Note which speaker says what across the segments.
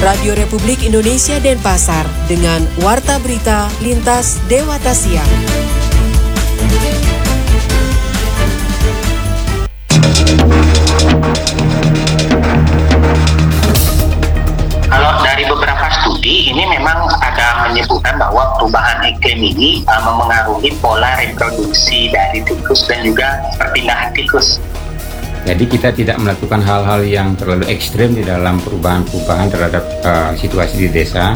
Speaker 1: Radio Republik Indonesia Denpasar dengan Warta Berita Lintas Dewata Siang.
Speaker 2: Kalau dari beberapa studi ini memang ada menyebutkan bahwa perubahan iklim ini memengaruhi pola reproduksi dari tikus dan juga perpindahan tikus.
Speaker 3: Jadi kita tidak melakukan hal-hal yang terlalu ekstrem di dalam perubahan-perubahan terhadap situasi di desa.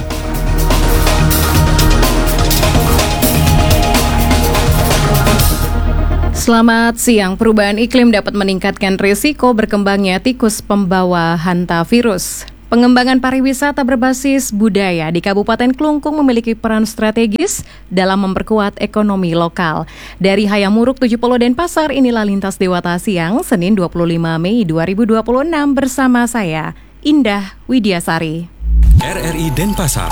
Speaker 4: Selamat siang. Perubahan iklim dapat meningkatkan risiko berkembangnya tikus pembawa hantavirus. Pengembangan pariwisata berbasis budaya di Kabupaten Klungkung memiliki peran strategis dalam memperkuat ekonomi lokal. Dari Hayamuruk 70 Denpasar, inilah Lintas Dewata Siang, Senin 25 Mei 2026 bersama saya, Indah Widiasari.
Speaker 5: RRI Denpasar.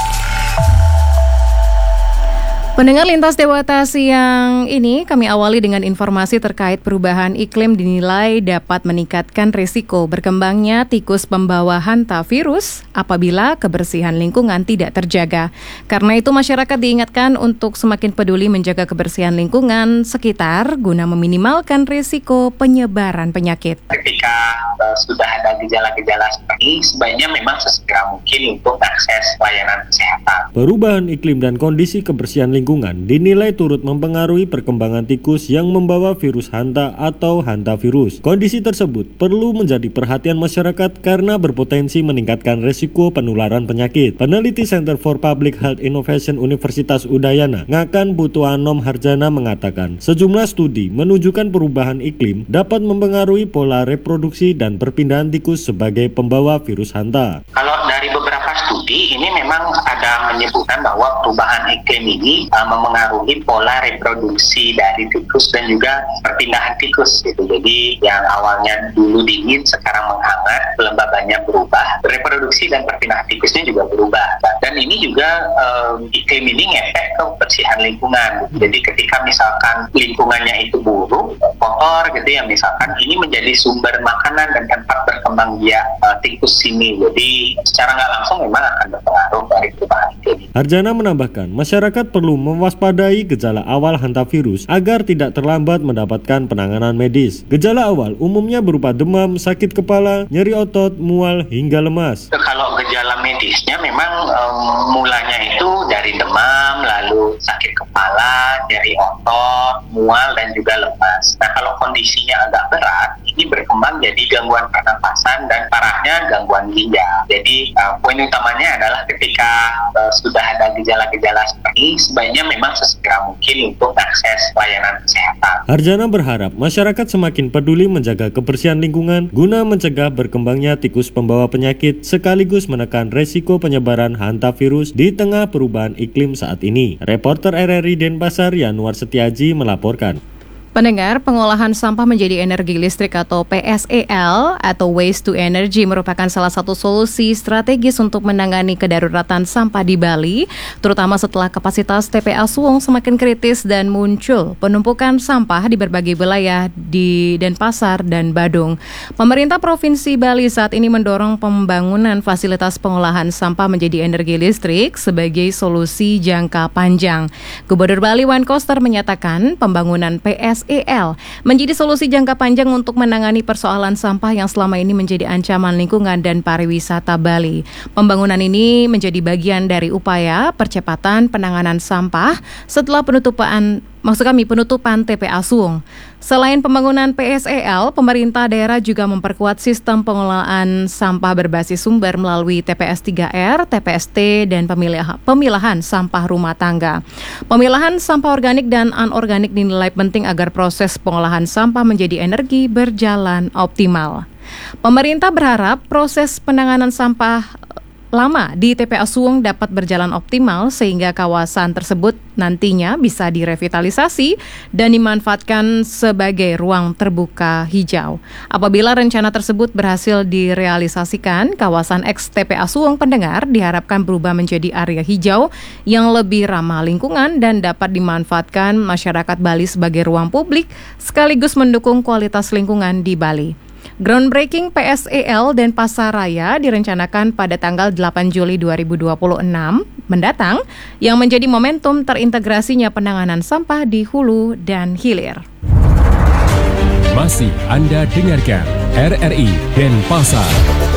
Speaker 4: Pendengar Lintas Dewata Siang ini kami awali dengan informasi terkait perubahan iklim dinilai dapat meningkatkan risiko berkembangnya tikus pembawa hantavirus apabila kebersihan lingkungan tidak terjaga. Karena itu masyarakat diingatkan untuk semakin peduli menjaga kebersihan lingkungan sekitar guna meminimalkan risiko penyebaran penyakit.
Speaker 2: Ketika sudah ada gejala-gejala seperti ini, sebaiknya memang sesegera mungkin untuk akses layanan kesehatan.
Speaker 6: Perubahan iklim dan kondisi kebersihan lingkungan dinilai turut mempengaruhi perkembangan tikus yang membawa virus hanta atau hantavirus. Kondisi tersebut perlu menjadi perhatian masyarakat karena berpotensi meningkatkan risiko penularan penyakit. Peneliti Center for Public Health Innovation Universitas Udayana, Ngakan Putuanom Harjana mengatakan, sejumlah studi menunjukkan perubahan iklim dapat mempengaruhi pola reproduksi dan perpindahan tikus sebagai pembawa virus hanta.
Speaker 2: Kalau dari beberapa studi ini memang ada menyebutkan bahwa perubahan iklim ini memengaruhi pola reproduksi dari tikus dan juga perpindahan tikus gitu. Jadi yang awalnya dulu dingin sekarang menghangat, kelembabannya berubah, reproduksi dan perpindahan tikusnya juga berubah. Dan ini juga iklim ini ngefek ke kebersihan lingkungan. Jadi ketika misalkan lingkungannya itu buruk, kotor gitu ya, misalkan ini menjadi sumber makanan dan tempat berkembang biak tikus ini. Jadi secara nggak langsung memang akan berpengaruh dari perubahan iklim.
Speaker 6: Harjana menambahkan, masyarakat perlu mewaspadai gejala awal hantavirus agar tidak terlambat mendapatkan penanganan medis. Gejala awal umumnya berupa demam, sakit kepala, nyeri otot, mual, hingga lemas.
Speaker 2: Kalau gejala medisnya memang mulanya itu dari demam, lalu sakit kepala, nyeri otot, mual, dan juga lemas. Nah, kalau kondisinya agak berat, ini berkembang jadi gangguan pernapasan dan parahnya gangguan ginjal. Jadi poin utamanya adalah ketika sudah ada gejala-gejala seperti ini, sebaiknya memang sesegera mungkin untuk akses layanan kesehatan.
Speaker 6: Harjana berharap masyarakat semakin peduli menjaga kebersihan lingkungan guna mencegah berkembangnya tikus pembawa penyakit sekaligus menekan resiko penyebaran hantavirus di tengah perubahan iklim saat ini. Reporter RRI Denpasar Yanuar Setiaji melaporkan.
Speaker 4: Pendengar, pengolahan sampah menjadi energi listrik atau PSEL atau Waste to Energy merupakan salah satu solusi strategis untuk menangani kedaruratan sampah di Bali, terutama setelah kapasitas TPA Suwong semakin kritis dan muncul penumpukan sampah di berbagai wilayah di Denpasar dan Badung. Pemerintah Provinsi Bali saat ini mendorong pembangunan fasilitas pengolahan sampah menjadi energi listrik sebagai solusi jangka panjang. Gubernur Bali Wan Koster menyatakan pembangunan PSEL menjadi solusi jangka panjang untuk menangani persoalan sampah yang selama ini menjadi ancaman lingkungan dan pariwisata Bali. Pembangunan ini menjadi bagian dari upaya percepatan penanganan sampah setelah penutupan TPA Suwong. Selain pembangunan PSEL, pemerintah daerah juga memperkuat sistem pengelolaan sampah berbasis sumber melalui TPS 3R, TPST, dan pemilahan sampah rumah tangga. Pemilahan sampah organik dan anorganik dinilai penting agar proses pengolahan sampah menjadi energi berjalan optimal. Pemerintah berharap proses penanganan sampah lama di TPA Suwong dapat berjalan optimal sehingga kawasan tersebut nantinya bisa direvitalisasi dan dimanfaatkan sebagai ruang terbuka hijau. Apabila rencana tersebut berhasil direalisasikan, kawasan eks TPA Suwong pendengar diharapkan berubah menjadi area hijau yang lebih ramah lingkungan dan dapat dimanfaatkan masyarakat Bali sebagai ruang publik sekaligus mendukung kualitas lingkungan di Bali. Groundbreaking PSEL Denpasar Raya direncanakan pada tanggal 8 Juli 2026 mendatang yang menjadi momentum terintegrasinya penanganan sampah di hulu dan hilir.
Speaker 5: Masih Anda dengarkan RRI Denpasar.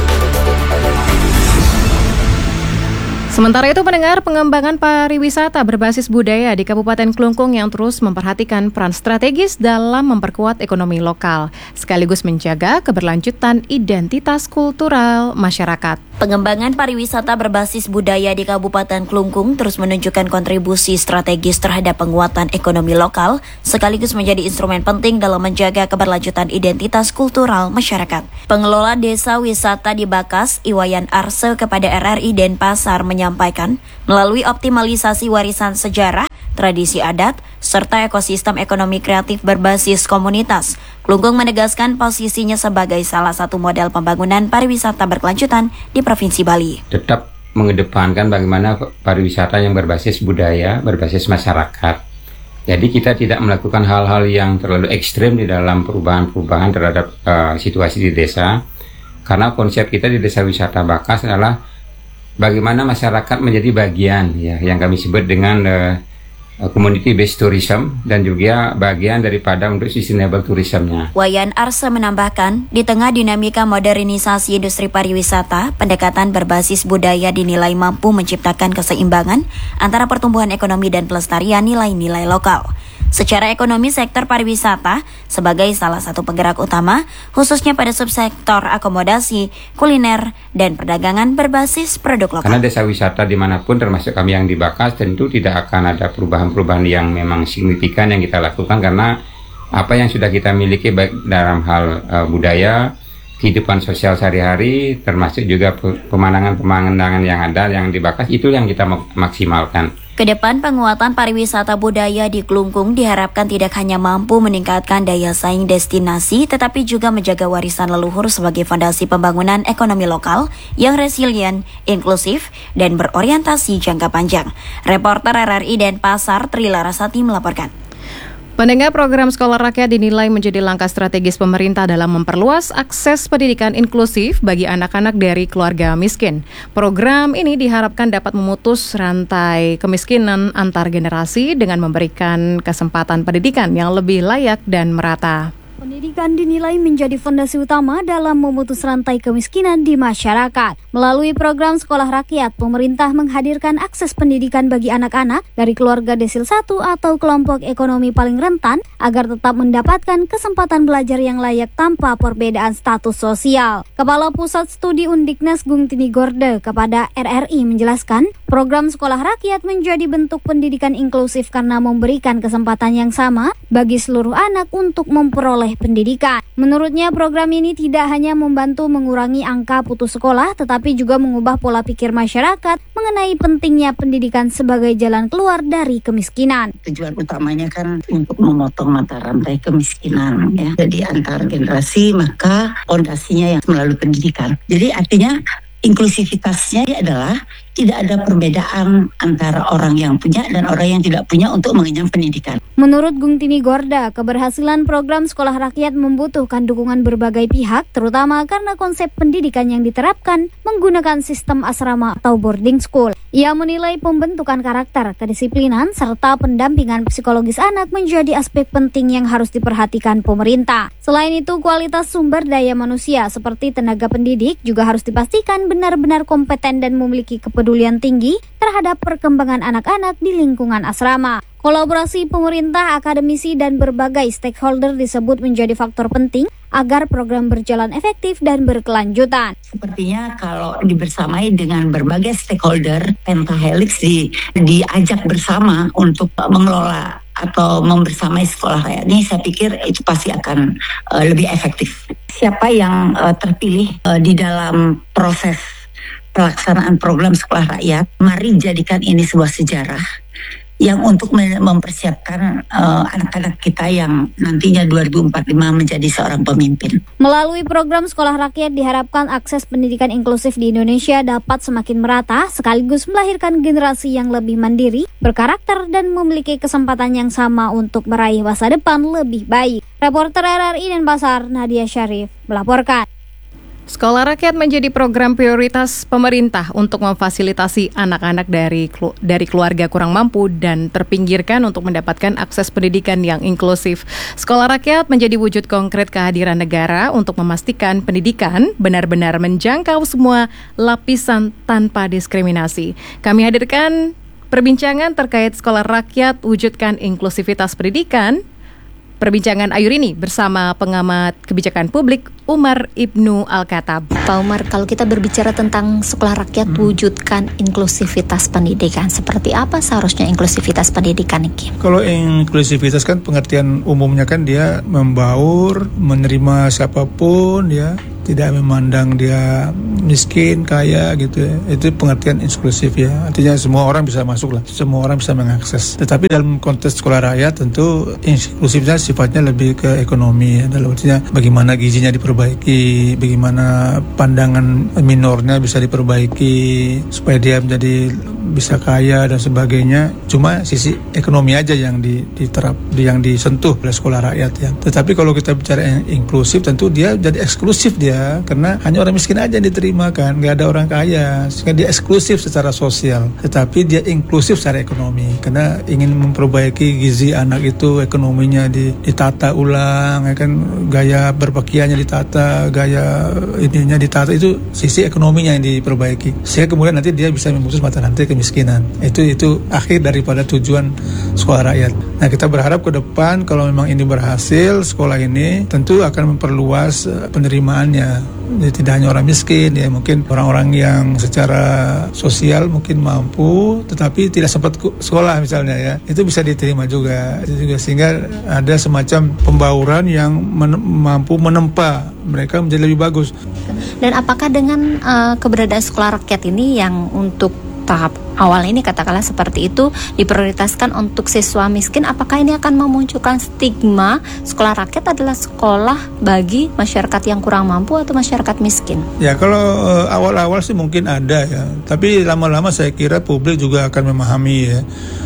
Speaker 4: Sementara itu, pendengar, pengembangan pariwisata berbasis budaya di Kabupaten Klungkung yang terus memperhatikan peran strategis dalam memperkuat ekonomi lokal, sekaligus menjaga keberlanjutan identitas kultural masyarakat.
Speaker 7: Pengembangan pariwisata berbasis budaya di Kabupaten Klungkung terus menunjukkan kontribusi strategis terhadap penguatan ekonomi lokal, sekaligus menjadi instrumen penting dalam menjaga keberlanjutan identitas kultural masyarakat. Pengelola Desa Wisata di Bakas, Iwayan Arse, kepada RRI Denpasar menyampaikan, melalui optimalisasi warisan sejarah, tradisi adat, serta ekosistem ekonomi kreatif berbasis komunitas, Klungkung menegaskan posisinya sebagai salah satu model pembangunan pariwisata berkelanjutan di Provinsi Bali.
Speaker 3: Tetap mengedepankan bagaimana pariwisata yang berbasis budaya, berbasis masyarakat. Jadi kita tidak melakukan hal-hal yang terlalu ekstrem di dalam perubahan-perubahan terhadap situasi di desa. Karena konsep kita di Desa Wisata Bakas adalah bagaimana masyarakat menjadi bagian, ya, yang kami sebut dengan community based tourism, dan juga bagian daripada untuk sustainable tourismnya.
Speaker 7: Wayan Arse menambahkan, di tengah dinamika modernisasi industri pariwisata, pendekatan berbasis budaya dinilai mampu menciptakan keseimbangan antara pertumbuhan ekonomi dan pelestarian nilai-nilai lokal. Secara ekonomi, sektor pariwisata sebagai salah satu penggerak utama, khususnya pada subsektor akomodasi, kuliner, dan perdagangan berbasis produk lokal.
Speaker 3: Karena desa wisata dimanapun, termasuk kami yang di Bakas, tentu tidak akan ada perubahan-perubahan yang memang signifikan yang kita lakukan, karena apa yang sudah kita miliki baik dalam hal budaya, kehidupan sosial sehari-hari, termasuk juga pemandangan-pemandangan yang ada yang di Bakas, itu yang kita maksimalkan.
Speaker 7: Kedepan, penguatan pariwisata budaya di Klungkung diharapkan tidak hanya mampu meningkatkan daya saing destinasi, tetapi juga menjaga warisan leluhur sebagai fondasi pembangunan ekonomi lokal yang resilient, inklusif, dan berorientasi jangka panjang. Reporter RRI Denpasar, Tri Larasati melaporkan.
Speaker 4: Pendengar, program Sekolah Rakyat dinilai menjadi langkah strategis pemerintah dalam memperluas akses pendidikan inklusif bagi anak-anak dari keluarga miskin. Program ini diharapkan dapat memutus rantai kemiskinan antar generasi dengan memberikan kesempatan pendidikan yang lebih layak dan merata.
Speaker 8: Pendidikan dinilai menjadi fondasi utama dalam memutus rantai kemiskinan di masyarakat. Melalui program Sekolah Rakyat, pemerintah menghadirkan akses pendidikan bagi anak-anak dari keluarga desil 1 atau kelompok ekonomi paling rentan agar tetap mendapatkan kesempatan belajar yang layak tanpa perbedaan status sosial. Kepala Pusat Studi Undiknas Gungtini Gorde kepada RRI menjelaskan, program Sekolah Rakyat menjadi bentuk pendidikan inklusif karena memberikan kesempatan yang sama bagi seluruh anak untuk memperoleh pendidikan. Menurutnya, program ini tidak hanya membantu mengurangi angka putus sekolah, tetapi juga mengubah pola pikir masyarakat mengenai pentingnya pendidikan sebagai jalan keluar dari kemiskinan.
Speaker 9: Tujuan utamanya kan untuk memotong mata rantai kemiskinan, ya. Jadi antar generasi, maka fondasinya yang melalui pendidikan. Jadi artinya inklusivitasnya adalah tidak ada perbedaan antara orang yang punya dan orang yang tidak punya untuk mengenyam pendidikan.
Speaker 8: Menurut Gungtini Gorda, keberhasilan program Sekolah Rakyat membutuhkan dukungan berbagai pihak, terutama karena konsep pendidikan yang diterapkan menggunakan sistem asrama atau boarding school. Ia menilai pembentukan karakter, kedisiplinan, serta pendampingan psikologis anak menjadi aspek penting yang harus diperhatikan pemerintah. Selain itu, kualitas sumber daya manusia seperti tenaga pendidik juga harus dipastikan benar-benar kompeten dan memiliki kepedulian tinggi terhadap perkembangan anak-anak di lingkungan asrama. Kolaborasi pemerintah, akademisi, dan berbagai stakeholder disebut menjadi faktor penting agar program berjalan efektif dan berkelanjutan.
Speaker 9: Sepertinya kalau dibersamai dengan berbagai stakeholder, Pentahelix diajak bersama untuk mengelola atau membersamai Sekolah Rakyat ini, saya pikir itu pasti akan lebih efektif. Siapa yang terpilih di dalam proses pelaksanaan program Sekolah Rakyat, mari jadikan ini sebuah sejarah yang untuk mempersiapkan anak-anak kita yang nantinya 2045 menjadi seorang pemimpin.
Speaker 8: Melalui program Sekolah Rakyat diharapkan akses pendidikan inklusif di Indonesia dapat semakin merata sekaligus melahirkan generasi yang lebih mandiri, berkarakter dan memiliki kesempatan yang sama untuk meraih masa depan lebih baik. Reporter RRI Denpasar, Nadia Syarif, melaporkan.
Speaker 4: Sekolah Rakyat menjadi program prioritas pemerintah untuk memfasilitasi anak-anak dari keluarga kurang mampu dan terpinggirkan untuk mendapatkan akses pendidikan yang inklusif. Sekolah Rakyat menjadi wujud konkret kehadiran negara untuk memastikan pendidikan benar-benar menjangkau semua lapisan tanpa diskriminasi. Kami hadirkan perbincangan terkait Sekolah Rakyat wujudkan inklusivitas pendidikan. Perbincangan Ayurini bersama pengamat kebijakan publik Umar Ibnu Al-Khattab.
Speaker 10: Pak Umar, kalau kita berbicara tentang sekolah rakyat wujudkan inklusivitas pendidikan, seperti apa seharusnya inklusivitas pendidikan ini?
Speaker 11: Kalau inklusivitas kan pengertian umumnya kan dia membaur, menerima siapapun ya, tidak memandang dia miskin, kaya gitu ya. Itu pengertian inklusif ya. Artinya semua orang bisa masuk lah, semua orang bisa mengakses. Tetapi dalam konteks sekolah rakyat tentu inklusifnya sifatnya lebih ke ekonomi ya. Dalam artinya bagaimana gizinya diperbaiki, bagaimana pandangan minornya bisa diperbaiki supaya dia menjadi bisa kaya dan sebagainya. Cuma sisi ekonomi aja yang yang disentuh oleh sekolah rakyat ya. Tetapi kalau kita bicara inklusif tentu dia jadi eksklusif dia, karena hanya orang miskin aja yang diterima kan, nggak ada orang kaya, sehingga dia eksklusif secara sosial. Tetapi dia inklusif secara ekonomi, karena ingin memperbaiki gizi anak itu, ekonominya ditata ulang, ya kan, gaya berpakaiannya ditata, gaya ininya ditata, itu sisi ekonominya yang diperbaiki, sehingga kemudian nanti dia bisa memutus mata rantai kemiskinan. Itu akhir daripada tujuan sekolah rakyat. Nah, kita berharap ke depan kalau memang ini berhasil, sekolah ini tentu akan memperluas penerimaannya. Jadi tidak hanya orang miskin ya, mungkin orang-orang yang secara sosial mungkin mampu tetapi tidak sempat sekolah misalnya ya, itu bisa diterima juga sehingga ada semacam pembauran yang mampu menempa mereka menjadi lebih bagus.
Speaker 10: Dan apakah dengan keberadaan sekolah rakyat ini yang untuk tahap awal ini katakanlah seperti itu diprioritaskan untuk siswa miskin, apakah ini akan memunculkan stigma sekolah rakyat adalah sekolah bagi masyarakat yang kurang mampu atau masyarakat miskin?
Speaker 11: Ya, kalau awal-awal sih mungkin ada ya, tapi lama-lama saya kira publik juga akan memahami ya,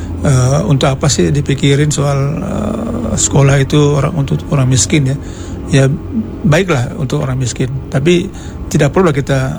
Speaker 11: untuk apa sih dipikirin soal sekolah itu untuk orang miskin ya. Ya baiklah untuk orang miskin, tapi tidak perlu kita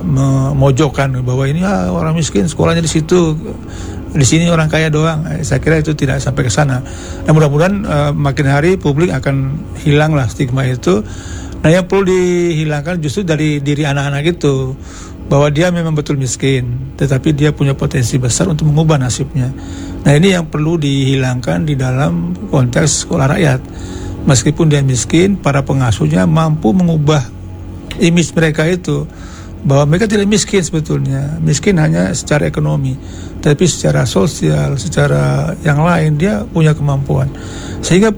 Speaker 11: memojokkan bahwa ini orang miskin sekolahnya di situ, di sini orang kaya doang. Saya kira itu tidak sampai ke sana. Dan mudah-mudahan makin hari publik akan hilanglah stigma itu. Nah, yang perlu dihilangkan justru dari diri anak-anak itu, bahwa dia memang betul miskin, tetapi dia punya potensi besar untuk mengubah nasibnya. Nah, ini yang perlu dihilangkan di dalam konteks sekolah rakyat. Meskipun dia miskin, para pengasuhnya mampu mengubah image mereka itu, bahwa mereka tidak miskin sebetulnya. Miskin hanya secara ekonomi, tapi secara sosial, secara yang lain dia punya kemampuan. Sehingga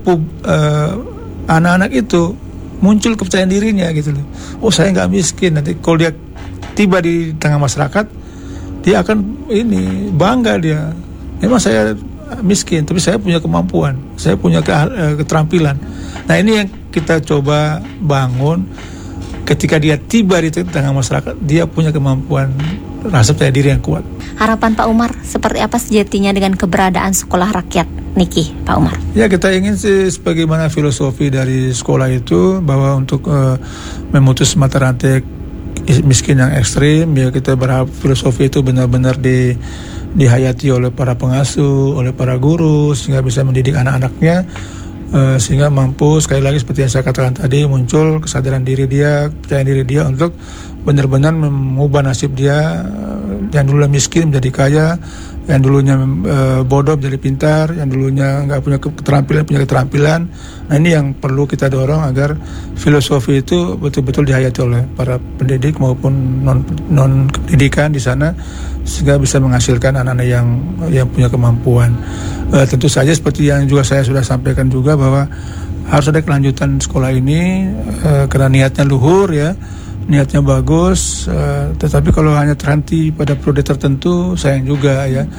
Speaker 11: anak-anak itu muncul kepercayaan dirinya gitu loh. Oh, saya nggak miskin. Nanti kalau dia tiba di tengah masyarakat, dia akan bangga dia. Memang saya miskin, tapi saya punya kemampuan, saya punya keterampilan. Nah, ini yang kita coba bangun. Ketika dia tiba di tengah masyarakat, dia punya kemampuan, rasa percaya diri yang kuat.
Speaker 10: Harapan Pak Umar seperti apa sejatinya dengan keberadaan sekolah rakyat, Niki, Pak Umar?
Speaker 11: Ya, kita ingin sebagaimana filosofi dari sekolah itu, bahwa untuk memutus mata rantai miskin yang ekstrim, ya kita berharap filosofi itu benar-benar dihayati oleh para pengasuh, oleh para guru, sehingga bisa mendidik anak-anaknya, sehingga mampu, sekali lagi seperti yang saya katakan tadi, muncul kesadaran diri dia, percaya diri dia untuk benar-benar mengubah nasib dia, yang dulunya miskin menjadi kaya, yang dulunya bodoh menjadi pintar, yang dulunya nggak punya keterampilan punya keterampilan. Nah, ini yang perlu kita dorong agar filosofi itu betul-betul dihayati oleh para pendidik maupun non pendidikan di sana, sehingga bisa menghasilkan anak-anak yang punya kemampuan. Tentu saja seperti yang juga saya sudah sampaikan juga, bahwa harus ada kelanjutan sekolah ini, karena niatnya luhur ya, niatnya bagus, tetapi kalau hanya terhenti pada periode tertentu, sayang juga ya.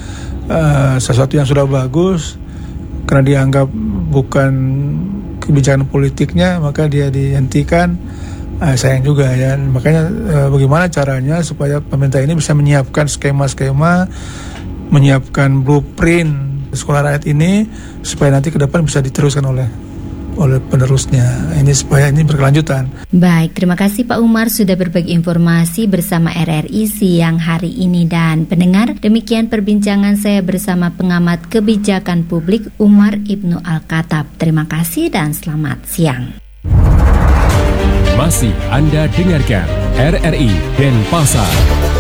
Speaker 11: sesuatu yang sudah bagus karena dianggap bukan kebijakan politiknya, maka dia dihentikan. Sayang juga ya. Makanya bagaimana caranya supaya pemerintah ini bisa menyiapkan skema-skema, menyiapkan blueprint sekolah rakyat ini supaya nanti ke depan bisa diteruskan oleh penerusnya. Ini supaya ini berkelanjutan.
Speaker 12: Baik, terima kasih Pak Umar sudah berbagi informasi bersama RRI siang hari ini. Dan pendengar, demikian perbincangan saya bersama pengamat kebijakan publik Umar Ibnu Al-Khattab. Terima kasih dan selamat siang.
Speaker 5: Masih Anda dengarkan RRI Denpasar.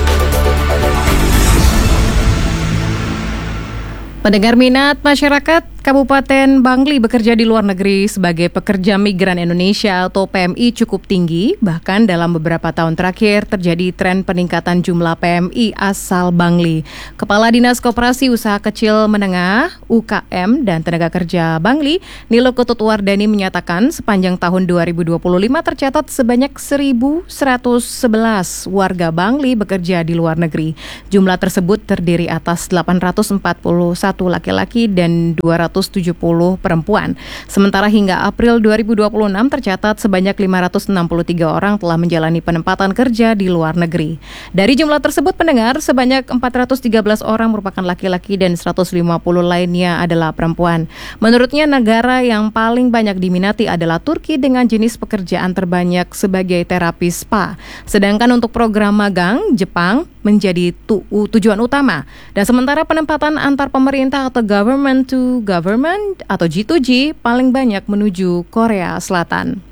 Speaker 4: Pendengar minat masyarakat Kabupaten Bangli bekerja di luar negeri sebagai pekerja migran Indonesia atau PMI cukup tinggi. Bahkan dalam beberapa tahun terakhir terjadi tren peningkatan jumlah PMI asal Bangli. Kepala Dinas Koperasi Usaha Kecil Menengah UKM dan Tenaga Kerja Bangli, Nilo Ketutwardani menyatakan sepanjang tahun 2025 tercatat sebanyak 1.111 warga Bangli bekerja di luar negeri. Jumlah tersebut terdiri atas 841 laki-laki dan 270 perempuan. Sementara hingga April 2026 tercatat sebanyak 563 orang telah menjalani penempatan kerja di luar negeri. Dari jumlah tersebut pendengar, sebanyak 413 orang merupakan laki-laki dan 150 lainnya adalah perempuan. Menurutnya negara yang paling banyak diminati adalah Turki dengan jenis pekerjaan terbanyak sebagai terapi spa. Sedangkan untuk program magang, Jepang menjadi tujuan utama. Dan sementara penempatan antar pemerintah atau government to government atau G2G paling banyak menuju Korea Selatan.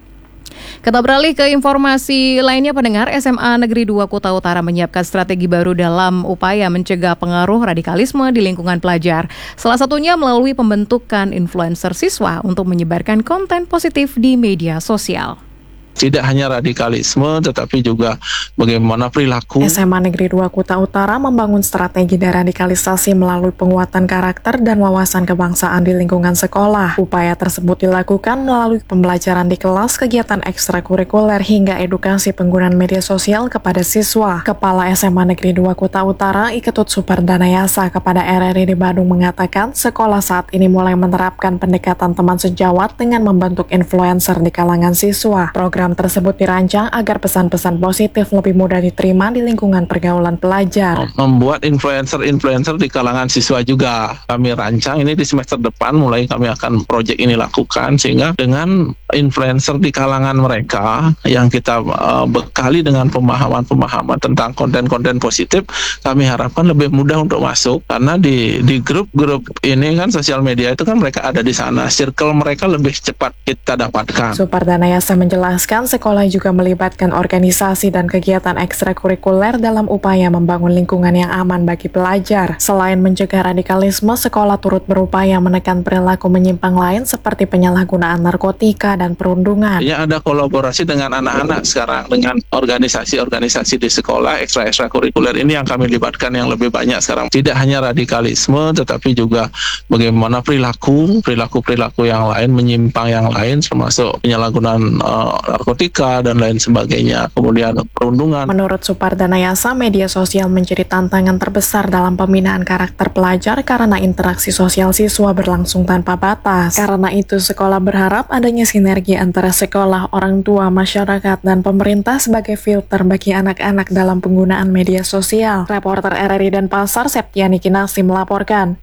Speaker 4: Kita beralih ke informasi lainnya pendengar. SMA Negeri 2 Kuta Utara menyiapkan strategi baru dalam upaya mencegah pengaruh radikalisme di lingkungan pelajar. Salah satunya melalui pembentukan influencer siswa untuk menyebarkan konten positif di media sosial.
Speaker 13: Tidak hanya radikalisme, tetapi juga bagaimana perilaku.
Speaker 14: SMA Negeri 2 Kuta Utara membangun strategi deradikalisasi melalui penguatan karakter dan wawasan kebangsaan di lingkungan sekolah. Upaya tersebut dilakukan melalui pembelajaran di kelas, kegiatan ekstrakurikuler, hingga edukasi penggunaan media sosial kepada siswa. Kepala SMA Negeri 2 Kuta Utara, Iketut Supardanayasa kepada RRI di Bandung mengatakan, sekolah saat ini mulai menerapkan pendekatan teman sejawat dengan membentuk influencer di kalangan siswa. Program tersebut dirancang agar pesan-pesan positif lebih mudah diterima di lingkungan pergaulan pelajar.
Speaker 13: Membuat influencer di kalangan siswa juga kami rancang ini di semester depan, mulai kami akan proyek ini lakukan, sehingga dengan influencer di kalangan mereka yang kita bekali dengan pemahaman tentang konten-konten positif, kami harapkan lebih mudah untuk masuk, karena di grup-grup ini kan sosial media itu kan mereka ada di sana, circle mereka lebih cepat kita dapatkan.
Speaker 14: Supardanayasa menjelaskan sekolah juga melibatkan organisasi dan kegiatan ekstrakurikuler dalam upaya membangun lingkungan yang aman bagi pelajar. Selain mencegah radikalisme, sekolah turut berupaya menekan perilaku menyimpang lain seperti penyalahgunaan narkotika dan perundungan.
Speaker 13: Ya, ada kolaborasi dengan anak-anak sekarang, dengan organisasi-organisasi di sekolah, ekstrakurikuler ini yang kami libatkan yang lebih banyak sekarang. Tidak hanya radikalisme, tetapi juga bagaimana perilaku yang lain, menyimpang yang lain, termasuk penyalahgunaan narkotika dan lain sebagainya, kemudian perundungan.
Speaker 14: Menurut Supardanayasa, media sosial menjadi tantangan terbesar dalam pembinaan karakter pelajar karena interaksi sosial siswa berlangsung tanpa batas. Karena itu, sekolah berharap adanya sinergi antara sekolah, orang tua, masyarakat, dan pemerintah sebagai filter bagi anak-anak dalam penggunaan media sosial. Reporter RRI Denpasar, Septiani Kinasi melaporkan.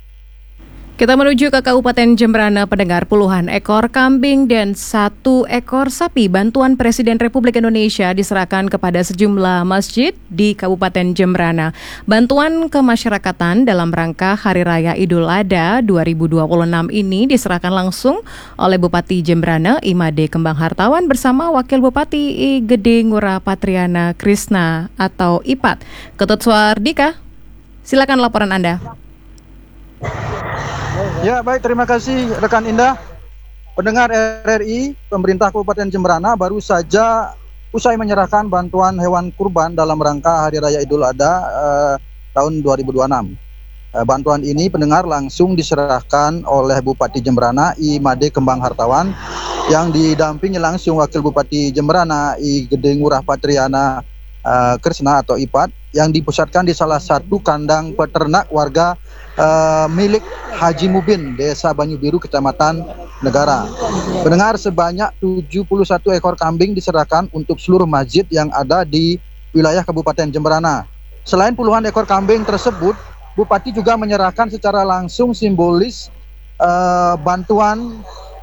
Speaker 4: Kita menuju ke Kabupaten Jembrana, pendengar. Puluhan ekor kambing dan 1 ekor sapi bantuan Presiden Republik Indonesia diserahkan kepada sejumlah masjid di Kabupaten Jembrana. Bantuan kemasyarakatan dalam rangka Hari Raya Idul Adha 2026 ini diserahkan langsung oleh Bupati Jembrana Imade Kembang Hartawan bersama Wakil Bupati I Gede Ngurah Patriana Krisna atau IPAT. Ketut Suardika, silakan laporan Anda.
Speaker 15: Ya, baik, terima kasih rekan Indah. Pendengar RRI, pemerintah Kabupaten Jembrana baru saja usai menyerahkan bantuan hewan kurban dalam rangka Hari Raya Idul Adha tahun 2026. Bantuan ini pendengar langsung diserahkan oleh Bupati Jembrana Imade Kembang Hartawan yang didampingi langsung Wakil Bupati Jembrana I Gede Ngurah Patriana Krisna atau IPAT yang dipusatkan di salah satu kandang peternak warga milik Haji Mubin, Desa Banyu Biru, Kecamatan Negara. Pendengar, sebanyak 71 ekor kambing diserahkan untuk seluruh masjid yang ada di wilayah Kabupaten Jemberana. Selain puluhan ekor kambing tersebut, Bupati juga menyerahkan secara langsung simbolis bantuan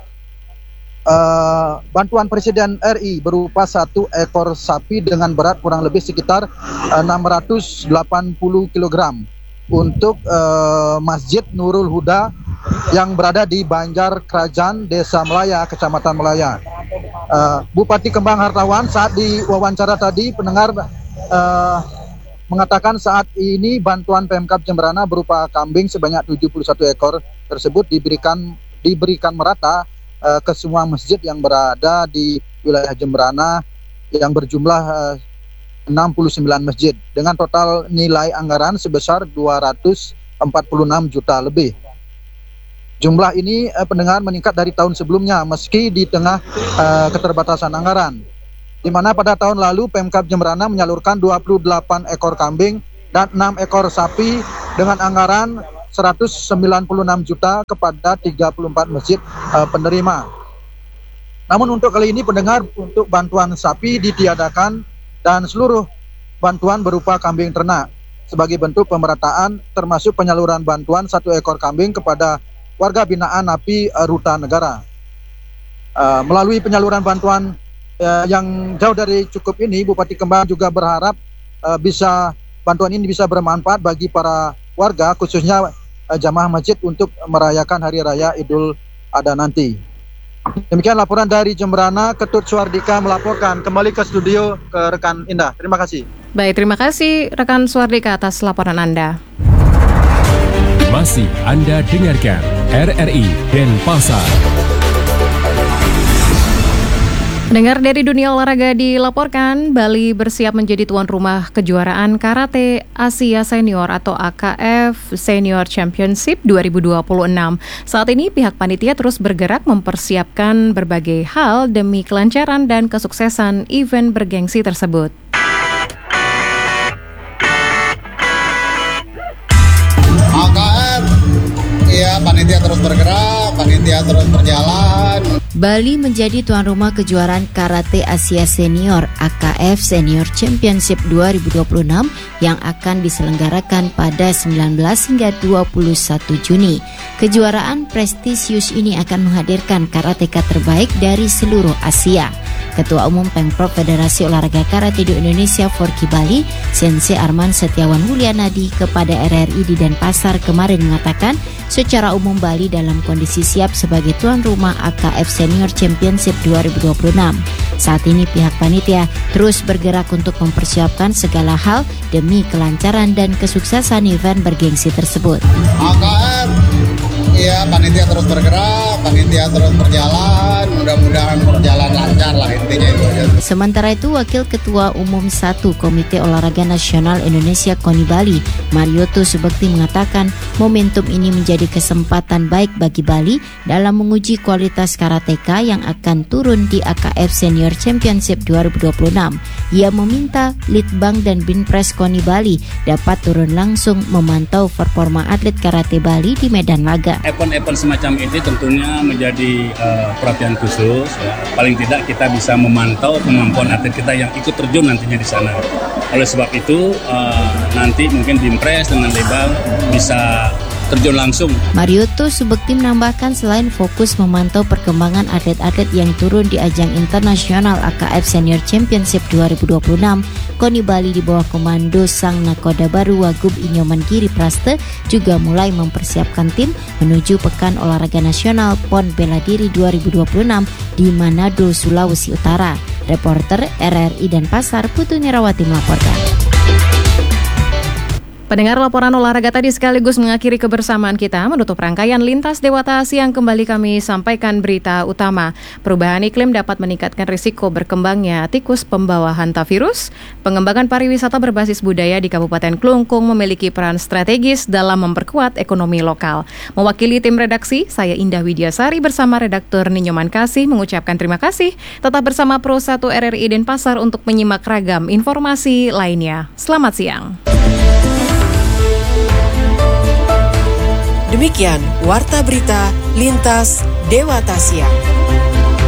Speaker 15: Presiden RI berupa 1 ekor sapi dengan berat kurang lebih sekitar 680 kg untuk Masjid Nurul Huda yang berada di Banjar Kerajaan, Desa Melaya, Kecamatan Melaya. Bupati Kembang Hartawan saat diwawancara tadi, pendengar, mengatakan saat ini bantuan Pemkab Jemberana berupa kambing sebanyak 71 ekor tersebut diberikan merata ke semua masjid yang berada di wilayah Jemberana yang berjumlah 69 masjid dengan total nilai anggaran sebesar 246 juta lebih. Jumlah ini pendengar meningkat dari tahun sebelumnya meski di tengah keterbatasan anggaran, di mana pada tahun lalu Pemkab Jemberana menyalurkan 28 ekor kambing dan 6 ekor sapi dengan anggaran 196 juta kepada 34 masjid penerima. Namun untuk kali ini, pendengar, untuk bantuan sapi ditiadakan dan seluruh bantuan berupa kambing ternak sebagai bentuk pemerataan, termasuk penyaluran bantuan 1 ekor kambing kepada warga binaan Napi Ruta Negara. Melalui penyaluran bantuan yang jauh dari cukup ini, Bupati Kembang juga berharap bantuan ini bisa bermanfaat bagi para warga, khususnya jamaah masjid untuk merayakan Hari Raya Idul Adha nanti. Demikian laporan dari Jemberana, Ketut Suardika melaporkan. Kembali ke studio ke rekan Indah. Terima kasih.
Speaker 4: Baik, terima kasih rekan Suardika atas laporan Anda.
Speaker 5: Masih Anda dengarkan RRI Denpasar.
Speaker 4: Pendengar, dari dunia olahraga dilaporkan, Bali bersiap menjadi tuan rumah kejuaraan Karate Asia Senior atau AKF Senior Championship 2026. Saat ini pihak panitia terus bergerak mempersiapkan berbagai hal demi kelancaran dan kesuksesan event bergengsi tersebut.
Speaker 16: AKF, ya, panitia terus bergerak, panitia terus berjalan.
Speaker 17: Bali menjadi tuan rumah kejuaraan Karate Asia Senior AKF Senior Championship 2026 yang akan diselenggarakan pada 19 hingga 21 Juni. Kejuaraan prestisius ini akan menghadirkan karateka terbaik dari seluruh Asia. Ketua Umum Pemprov Federasi Olahraga Karate di Indonesia Forki Bali, Sensei Arman Setiawan Mulyanadi kepada RRI di Denpasar kemarin mengatakan secara umum Bali dalam kondisi siap sebagai tuan rumah AKF Senior Championship 2026. Saat ini pihak panitia terus bergerak untuk mempersiapkan segala hal demi kelancaran dan kesuksesan event bergengsi tersebut.
Speaker 16: AKF, ya, panitia terus bergerak, panitia terus berjalan, mudah-mudahan berjalan lancar lah, intinya itu aja.
Speaker 17: Sementara itu, Wakil Ketua Umum 1 Komite Olahraga Nasional Indonesia KONI Bali, Marioto Subekti mengatakan momentum ini menjadi kesempatan baik bagi Bali dalam menguji kualitas karateka yang akan turun di AKF Senior Championship 2026. Ia meminta Litbang dan Binpres KONI Bali dapat turun langsung memantau performa atlet karate Bali di medan laga.
Speaker 18: Event-event semacam ini tentunya menjadi perhatian khusus. Ya. Paling tidak kita bisa memantau kemampuan atlet kita yang ikut terjun nantinya di sana. Oleh sebab itu nanti mungkin Binpres dengan Litbang bisa terjun langsung.
Speaker 17: Marioto Subekti menambahkan selain fokus memantau perkembangan atlet-atlet yang turun di ajang internasional AKF Senior Championship 2026, KONI Bali di bawah komando Sang Nakoda Baru Wagub Inyoman Giri Praste juga mulai mempersiapkan tim menuju Pekan Olahraga Nasional PON Bela Diri 2026 di Manado, Sulawesi Utara. Reporter RRI Denpasar Putu Nirawati melaporkan.
Speaker 4: Pendengar, laporan olahraga tadi sekaligus mengakhiri kebersamaan kita menutup rangkaian Lintas Dewata Siang. Kembali kami sampaikan berita utama. Perubahan iklim dapat meningkatkan risiko berkembangnya tikus pembawa hantavirus. Pengembangan pariwisata berbasis budaya di Kabupaten Klungkung memiliki peran strategis dalam memperkuat ekonomi lokal. Mewakili tim redaksi, saya Indah Widyasari bersama redaktur Ninyoman Kasih mengucapkan terima kasih. Tetap bersama Pro 1 RRI Denpasar untuk menyimak ragam informasi lainnya. Selamat siang.
Speaker 1: Demikian Warta Berita Lintas Dewata Siang.